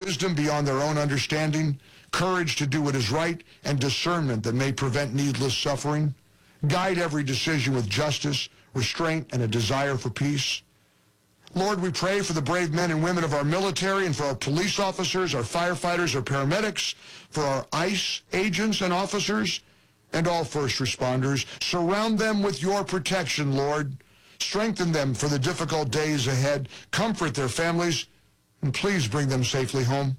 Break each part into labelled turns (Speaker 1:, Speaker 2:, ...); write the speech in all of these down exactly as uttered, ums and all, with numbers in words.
Speaker 1: wisdom beyond their own understanding, courage to do what is right, and discernment that may prevent needless suffering. Guide every decision with justice, restraint, and a desire for peace. Lord, we pray for the brave men and women of our military and for our police officers, our firefighters, our paramedics, for our ICE agents and officers, and all first responders. Surround them with your protection, Lord. Strengthen them for the difficult days ahead. Comfort their families, and please bring them safely home.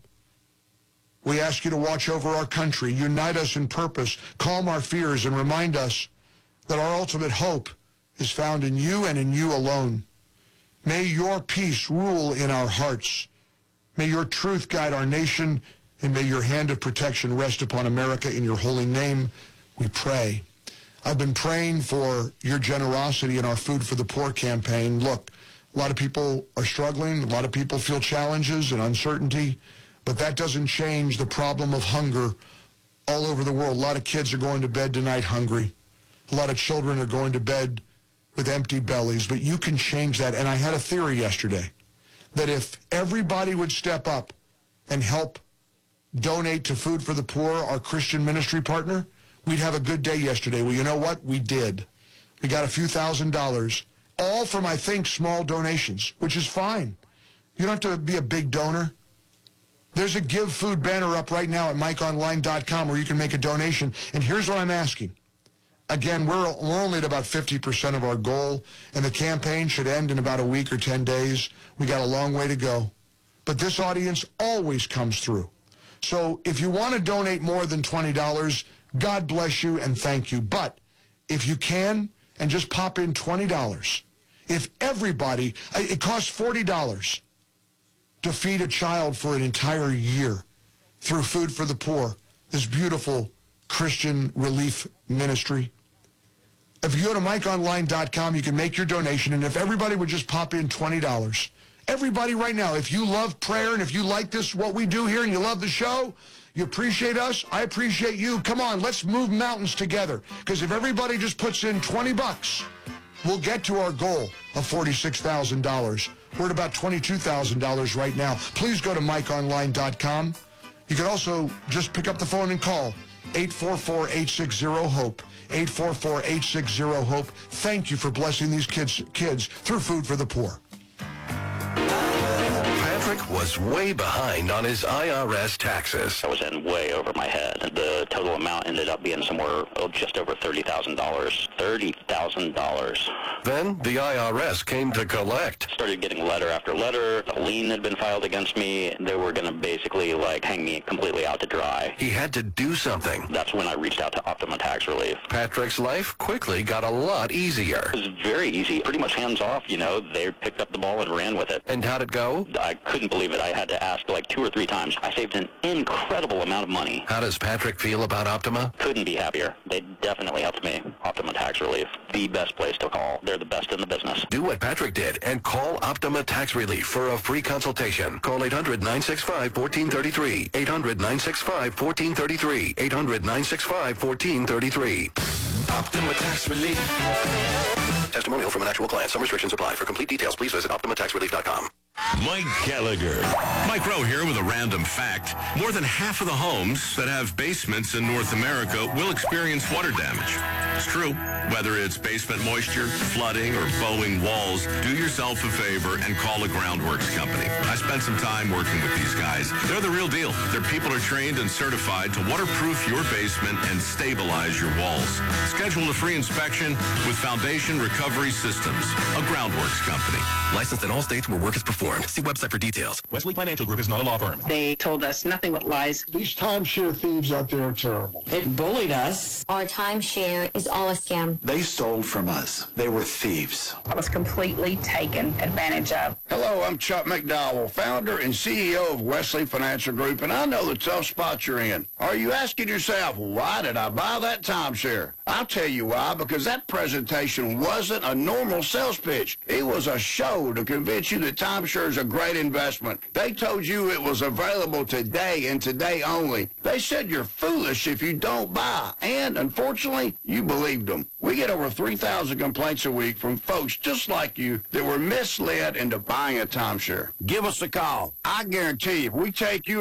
Speaker 1: We ask you to watch over our country, unite us in purpose, calm our fears, and remind us that our ultimate hope is found in you and in you alone. May your peace rule in our hearts. May your truth guide our nation, and may your hand of protection rest upon America. In your holy name, we pray. I've been praying for your generosity in our Food for the Poor campaign. Look, a lot of people are struggling. A lot of people feel challenges and uncertainty, but that doesn't change the problem of hunger all over the world. A lot of kids are going to bed tonight hungry. A lot of children are going to bed with empty bellies, but you can change that. And I had a theory yesterday that if everybody would step up and help donate to Food for the Poor, our Christian ministry partner, we'd have a good day yesterday. Well, you know what? We did. We got a few thousand dollars, all from, I think, small donations, which is fine. You don't have to be a big donor. There's a Give Food banner up right now at mike online dot com where you can make a donation. And here's what I'm asking. Again, we're, we're only at about fifty percent of our goal, and the campaign should end in about a week or ten days. We got a long way to go. But this audience always comes through. So if you want to donate more than twenty dollars, God bless you and thank you. But if you can, and just pop in twenty dollars, if everybody, it costs forty dollars to feed a child for an entire year through Food for the Poor, this beautiful Christian relief ministry. If you go to mike online dot com, you can make your donation, and if everybody would just pop in twenty dollars, everybody right now, if you love prayer and if you like this, what we do here, and you love the show, you appreciate us, I appreciate you. Come on, let's move mountains together, because if everybody just puts in twenty bucks, we'll get to our goal of forty-six thousand dollars. We're at about twenty-two thousand dollars right now. Please go to mike online dot com. You can also just pick up the phone and call eight four four, eight six zero, HOPE, eight four four, eight six zero, HOPE. Thank you for blessing these kids, kids through Food for the Poor.
Speaker 2: Patrick was way behind on his I R S taxes.
Speaker 3: I was in way over my head. The total amount ended up being somewhere oh, just over thirty thousand dollars. thirty thousand dollars.
Speaker 2: Then the I R S came to collect.
Speaker 3: Started getting letter after letter. A lien had been filed against me. They were going to basically like hang me completely out to dry.
Speaker 2: He had to do something.
Speaker 3: That's when I reached out to Optima Tax Relief.
Speaker 2: Patrick's life quickly got a lot easier.
Speaker 3: It was very easy. Pretty much hands off, you know. They picked up the ball and ran with it.
Speaker 2: And how'd it go?
Speaker 3: I couldn't believe it. I had to ask like two or three times. I saved an incredible amount of money.
Speaker 2: How does Patrick feel about Optima?
Speaker 3: Couldn't be happier. They definitely helped me. Optima Tax Relief. The best place to call. They're the best in the business.
Speaker 2: Do what Patrick did and call Optima Tax Relief for a free consultation. Call eight hundred, nine six five, one four three three. eight hundred, nine six five, one four three three. eight hundred, nine six five, one four three three. Optima Tax Relief. Testimonial from an actual client. Some restrictions apply. For complete details, please visit optima tax relief dot com.
Speaker 4: Mike Gallagher. Mike Rowe here with a random fact. More than half of the homes that have basements in North America will experience water damage. It's true. Whether it's basement moisture, flooding, or bowing walls, do yourself a favor and call a Groundworks company. I spent some time working with these guys. They're the real deal. Their people are trained and certified to waterproof your basement and stabilize your walls. Schedule a free inspection with Foundation Recovery Systems, a Groundworks company.
Speaker 2: Licensed in all states where work is performed. See website for details.
Speaker 5: Wesley Financial Group is not a law firm.
Speaker 6: They told us nothing but lies.
Speaker 1: These timeshare thieves out there are terrible.
Speaker 6: They bullied us.
Speaker 7: Our timeshare is all a scam.
Speaker 8: They stole from us. They were thieves.
Speaker 6: I was completely taken advantage of.
Speaker 9: Hello, I'm Chuck McDowell, founder and C E O of Wesley Financial Group, and I know the tough spot you're in. Are you asking yourself, why did I buy that timeshare? I'll tell you why, because that presentation wasn't a normal sales pitch. It was a show to convince you that timeshare is a great investment. They told you it was available today and today only. They said you're foolish if you don't buy, and unfortunately, you believed them. We get over three thousand complaints a week from folks just like you that were misled into buying a timeshare. Give us a call. I guarantee if we take you